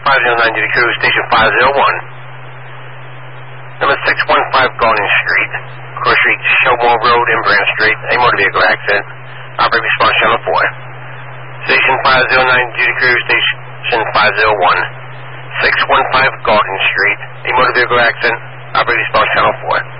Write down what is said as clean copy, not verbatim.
509 to the crew, station 501. Number 615 Gordon Street, Cross Street, Showmore Road, and Branch Street. A motor vehicle accident. Operator response channel 4. Station 509 to the crew, station 501. 615 Gordon Street, a motor vehicle accident. Operator response channel 4.